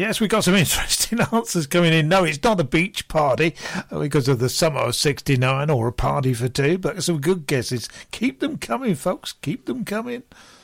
Yes, we got some interesting answers coming in. No, it's not a beach party because of the summer of 69 or a party for two, but some good guesses. Keep them coming, folks. Keep them coming.